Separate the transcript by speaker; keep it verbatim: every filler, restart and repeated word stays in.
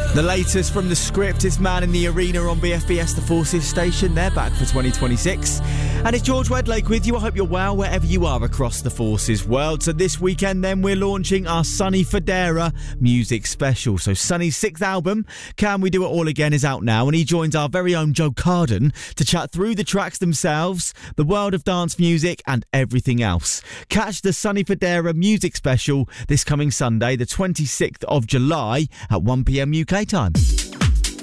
Speaker 1: The latest from The Script is Man in the Arena on B F B S, the Forces station. They're back for twenty twenty-six. And it's George Wedlake with you. I hope you're well wherever you are across the Forces world. So this weekend then we're launching our Sonny Fodera music special. So Sonny's sixth album, Can We Do It All Again, is out now, and he joins our very own Joe Carden to chat through the tracks themselves, the world of dance music and everything else. Catch the Sonny Fodera music special this coming Sunday, the twenty-sixth of July at one p.m. U K time.